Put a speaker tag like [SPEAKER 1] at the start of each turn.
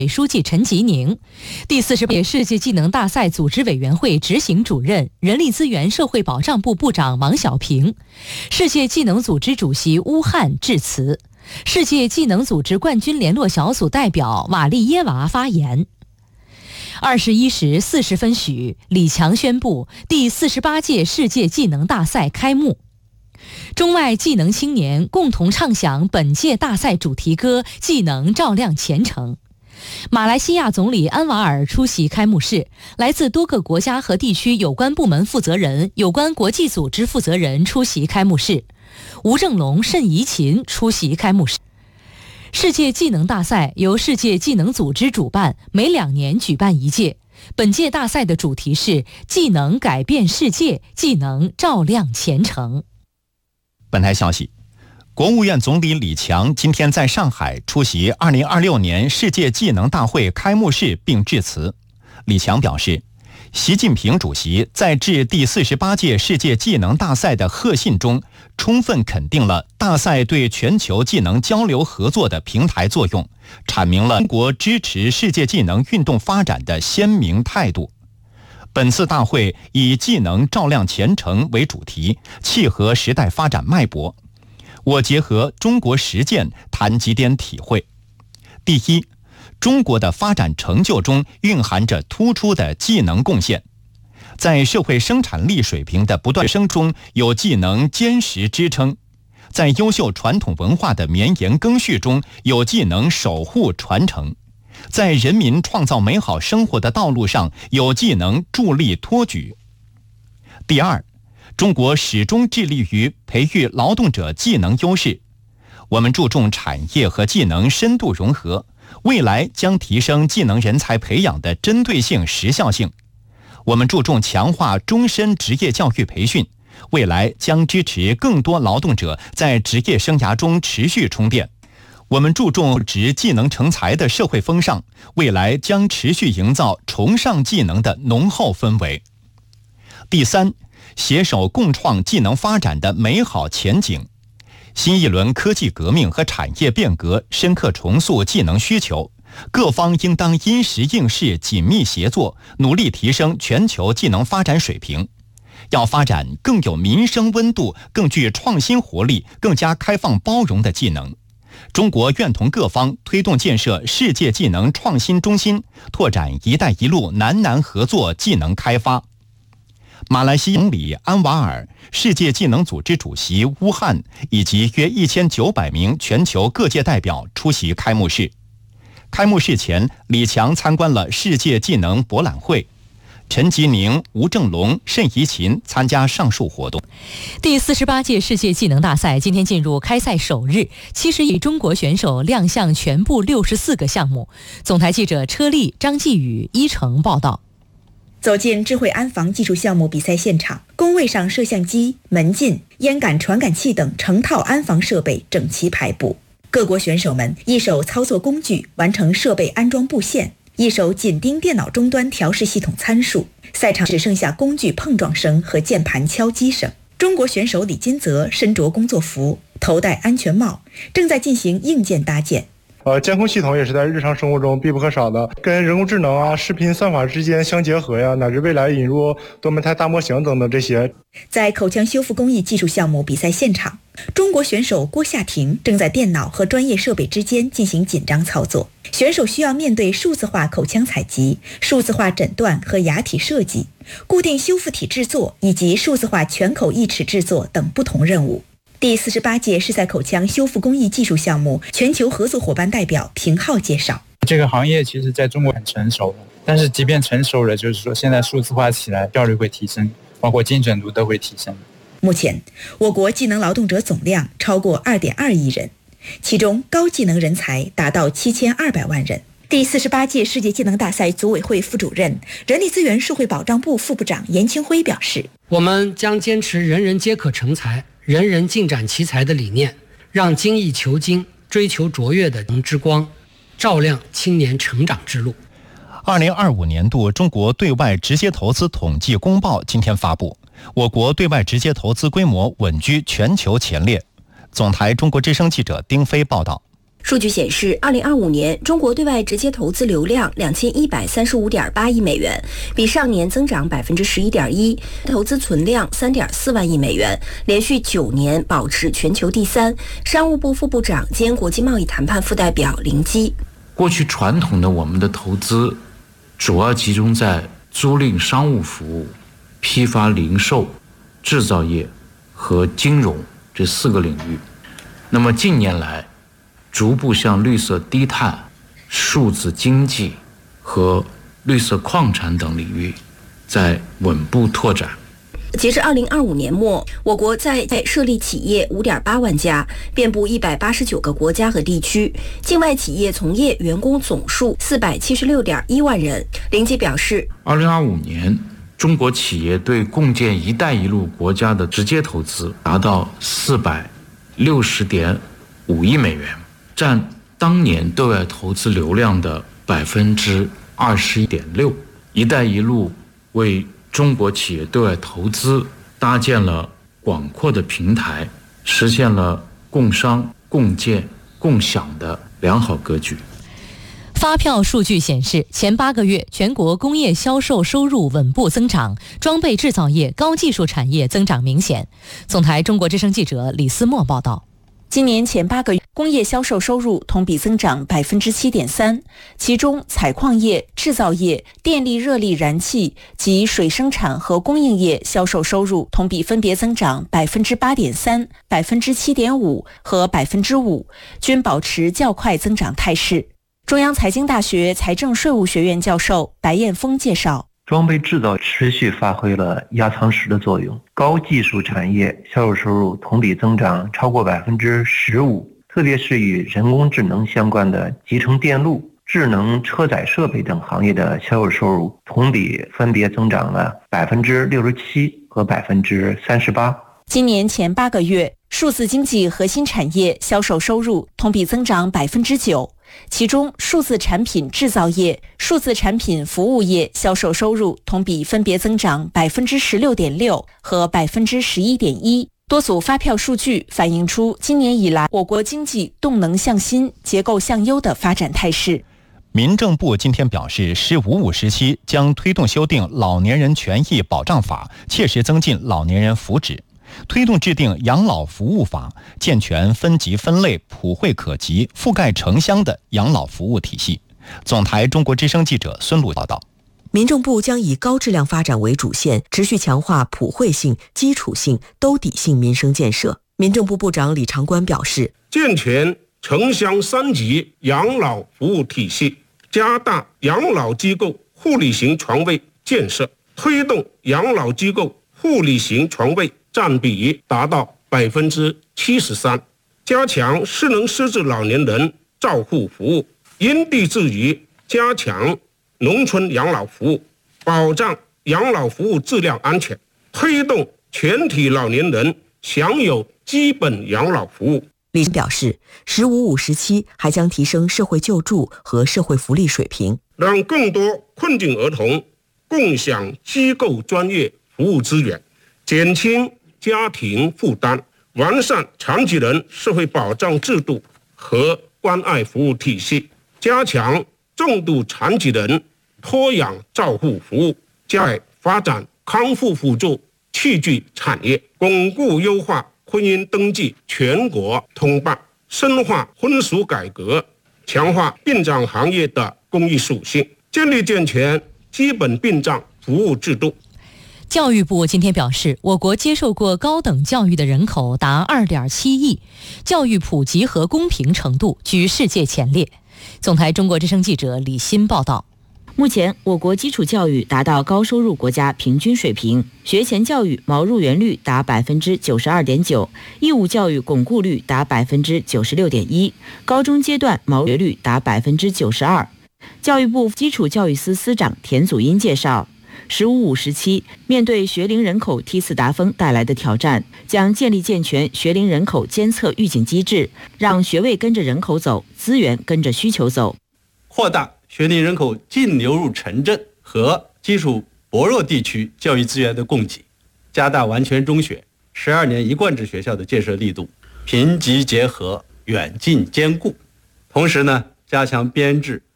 [SPEAKER 1] 书记陈吉宁，第48届世界技能大赛组织委员会执行主任、人力资源社会保障部部长王小平，世界技能组织主席乌汉致辞，世界技能组织冠军联络小组代表瓦利耶娃发言。21时40分许，李强宣布第48届世界技能大赛开幕。中外技能青年共同唱响本届大赛主题歌《技能照亮前程》。马来西亚总理安瓦尔出席开幕式，来自多个国家和地区有关部门负责人、有关国际组织负责人出席开幕式。吴正龙、谌怡琴出席开幕式。世界技能大赛由世界技能组织主办，每2年举办一届。本届大赛的主题是“技能改变世界，技能照亮前程”。
[SPEAKER 2] 本台消息，国务院总理李强今天在上海出席2026年世界技能大会开幕式并致辞。李强表示，习近平主席在致第48届世界技能大赛的贺信中，充分肯定了大赛对全球技能交流合作的平台作用，阐明了中国支持世界技能运动发展的鲜明态度。本次大会以技能照亮前程为主题，契合时代发展脉搏。我结合中国实践谈几点体会。第一，中国的发展成就中蕴含着突出的技能贡献，在社会生产力水平的不断提升中有技能坚实支撑，在优秀传统文化的绵延更续中有技能守护传承，在人民创造美好生活的道路上有技能助力托举。第二，中国始终致力于培育劳动者技能优势，我们注重产业和技能深度融合，未来将提升技能人才培养的针对性、时效性。我们注重强化终身职业教育培训，未来将支持更多劳动者在职业生涯中持续充电。我们注重职技能成才的社会风尚，未来将持续营造崇尚技能的浓厚氛围。第三，携手共创技能发展的美好前景。新一轮科技革命和产业变革深刻重塑技能需求，各方应当因时应势紧密协作，努力提升全球技能发展水平。要发展更有民生温度、更具创新活力、更加开放包容的技能。中国愿同各方推动建设世界技能创新中心，拓展“一带一路”南南合作技能开发。马来西亚总理安瓦尔、世界技能组织主席乌汉以及约1900名全球各界代表出席开幕式。开幕式前，李强参观了世界技能博览会。陈吉宁、吴正龙、谌怡琴参加上述活动。
[SPEAKER 1] 第48届世界技能大赛今天进入开赛首日，70亿中国选手亮相全部64个项目。总台记者车丽、张继宇、依成报道。
[SPEAKER 3] 走进智慧安防技术项目比赛现场，工位上摄像机、门禁、烟感传感器等成套安防设备整齐排布。各国选手们一手操作工具完成设备安装布线，一手紧盯电脑终端调试系统参数。赛场只剩下工具碰撞声和键盘敲击声。中国选手李金泽身着工作服，头戴安全帽，正在进行硬件搭建。
[SPEAKER 4] 监控系统也是在日常生活中必不可少的，跟人工智能啊、视频算法之间相结合呀，乃至未来引入多媒态大模型等等这些。
[SPEAKER 3] 在口腔修复工艺技术项目比赛现场，中国选手郭夏婷正在电脑和专业设备之间进行紧张操作。选手需要面对数字化口腔采集、数字化诊断和牙体设计、固定修复体制作以及数字化全口义齿制作等不同任务。第48届世赛口腔修复工艺技术项目全球合作伙伴代表平浩介绍，
[SPEAKER 5] 这个行业其实在中国很成熟了，但是即便成熟了，就是说现在数字化起来效率会提升，包括精准度都会提升。
[SPEAKER 3] 目前我国技能劳动者总量超过 2.2 亿人，其中高技能人才达到7200万人。第48届世界技能大赛组委会副主任、人力资源社会保障部副部长严清辉表示，
[SPEAKER 6] 我们将坚持人人皆可成才、人人尽展其才的理念，让精益求精、追求卓越的之光照亮青年成长之路。
[SPEAKER 2] 2025年度中国对外直接投资统计公报今天发布，我国对外直接投资规模稳居全球前列。总台中国之声记者丁飞报道。
[SPEAKER 7] 数据显示，2025年中国对外直接投资流量2135.8亿美元，比上年增长11.1%，投资存量3.4万亿美元，连续9年保持全球第3。商务部副部长兼国际贸易谈判副代表林基：
[SPEAKER 8] 过去传统的我们的投资主要集中在租赁商务服务、批发零售、制造业和金融这4个领域。那么近年来逐步向绿色低碳、数字经济和绿色矿产等领域在稳步拓展。
[SPEAKER 7] 截至2025年末，我国在设立企业5.8万家，遍布189个国家和地区，境外企业从业员工总数476.1万人。林基表示
[SPEAKER 8] ，2025年中国企业对共建“一带一路”国家的直接投资达到460.5亿美元，占当年对外投资流量的21.6%。一带一路为中国企业对外投资搭建了广阔的平台，实现了共商、共建、共享的良好格局。
[SPEAKER 1] 发票数据显示，前8个月全国工业销售收入稳步增长，装备制造业、高技术产业增长明显。总台中国之声记者李思墨报道。
[SPEAKER 3] 今年前8个月，工业销售收入同比增长7.3%，其中采矿业、制造业、电力、热力、燃气及水生产和供应业销售收入同比分别增长8.3%、7.5%和5%，均保持较快增长态势。中央财经大学财政税务学院教授白彦峰介绍，
[SPEAKER 9] 装备制造持续发挥了压舱石的作用，高技术产业销售收入同比增长超过15%，特别是与人工智能相关的集成电路、智能车载设备等行业的销售收入同比分别增长了67%和38%。
[SPEAKER 3] 今年前8个月，数字经济核心产业销售收入同比增长9%，其中数字产品制造业、数字产品服务业销售收入同比分别增长16.6%和11.1%。多组发票数据反映出今年以来我国经济动能向新、结构向优的发展态势。
[SPEAKER 2] 民政部今天表示，“15+5”时期将推动修订《老年人权益保障法》，切实增进老年人福祉。推动制定养老服务法，健全分级分类、普惠可及、覆盖城乡的养老服务体系。总台中国之声记者孙璐报道。
[SPEAKER 10] 民政部将以高质量发展为主线，持续强化普惠性、基础性、兜底性民生建设。民政部部长李长官表示，
[SPEAKER 11] 健全城乡3级养老服务体系，加大养老机构护理型床位建设，推动养老机构护理型床位占比达到73%，加强失能失智老年人照护服务，因地制宜加强农村养老服务，保障养老服务质量安全，推动全体老年人享有基本养老服务。
[SPEAKER 10] 李表示，“15+5”时期还将提升社会救助和社会福利水平，
[SPEAKER 11] 让更多困境儿童共享机构专业服务资源，减轻家庭负担，完善残疾人社会保障制度和关爱服务体系，加强重度残疾人托养照护服务，加快发展康复辅助器具产业，巩固优化婚姻登记全国通办，深化婚俗改革，强化殡葬行业的公益属性，建立健全基本殡葬服务制度。
[SPEAKER 1] 教育部今天表示，我国接受过高等教育的人口达2.7亿，教育普及和公平程度居世界前列。总台中国之声记者李欣报道。
[SPEAKER 12] 目前，我国基础教育达到高收入国家平均水平，学前教育毛入园率达92.9%，义务教育巩固率达96.1%，高中阶段毛入园率达92%。教育部基础教育司司长田祖荫介绍，“15+5”时期，面对学龄人口梯次达峰带来的挑战，将建立健全学龄人口监测预警机制，让学位跟着人口走，资源跟着需求走，
[SPEAKER 13] 扩大学龄人口净流入城镇和基础薄弱地区教育资源的供给，加大完全中学、12年一贯制学校的建设力度，评级结合，远近兼顾， 同时呢，加强编制，